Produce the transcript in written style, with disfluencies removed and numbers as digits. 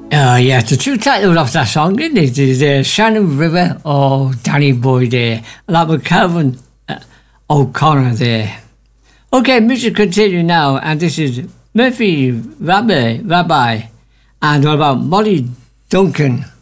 Yeah, the two titles of that song, isn't it? Is Shannon River or Danny Boy there. And that was Calvin O'Connor there. Okay, music continue now, and this is Murphy Rabbi, and what about Molly Duncan?